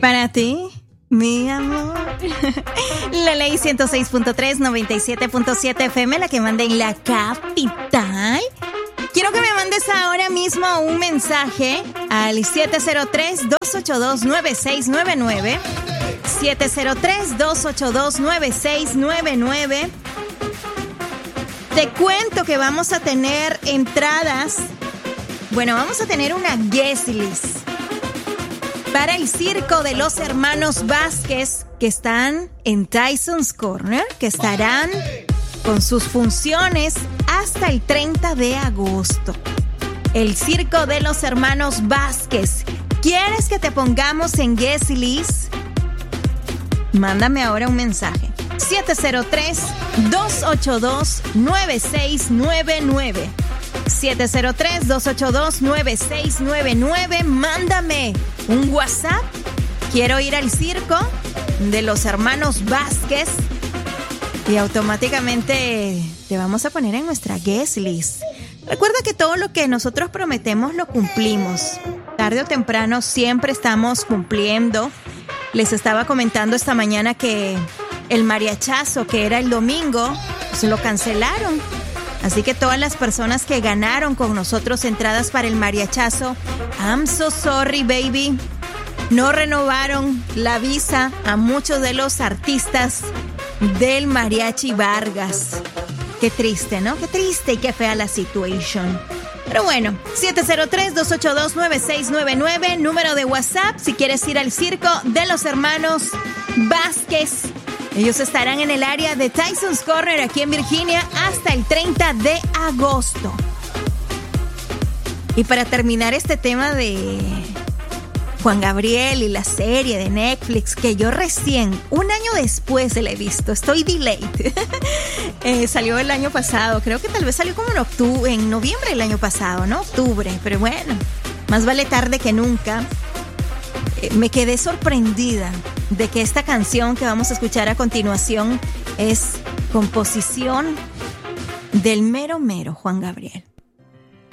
Para ti, mi amor. La Ley 106.3, 97.7 FM, la que manda en la capital. Quiero que me mandes ahora mismo un mensaje al 703-282-9699. 703-282-9699. Te cuento que vamos a tener entradas. Bueno, vamos a tener una guest list para el circo de los hermanos Vázquez, que están en Tyson's Corner, que estarán con sus funciones hasta el 30 de agosto. El circo de los hermanos Vázquez. ¿Quieres que te pongamos en guest list? Mándame ahora un mensaje. 703-282-9699. 703-282-9699. Mándame un WhatsApp. Quiero ir al circo de los hermanos Vázquez. Y automáticamente te vamos a poner en nuestra guest list. Recuerda que todo lo que nosotros prometemos lo cumplimos. Tarde o temprano siempre estamos cumpliendo. Les estaba comentando esta mañana que el mariachazo, que era el domingo, pues lo cancelaron. Así que todas las personas que ganaron con nosotros entradas para el mariachazo, I'm so sorry, baby. No renovaron la visa a muchos de los artistas del Mariachi Vargas. Qué triste, ¿no? Qué triste y qué fea la situación. Pero bueno, 703-282-9699, número de WhatsApp si quieres ir al circo de los hermanos Vázquez. Ellos estarán en el área de Tyson's Corner aquí en Virginia hasta el 30 de agosto. Y para terminar este tema de Juan Gabriel y la serie de Netflix, que yo recién, un año después la he visto, estoy delayed. Salió el año pasado, creo que tal vez salió como en noviembre del año pasado, ¿no? Octubre, pero bueno, más vale tarde que nunca. Me quedé sorprendida de que esta canción que vamos a escuchar a continuación es composición del mero Juan Gabriel.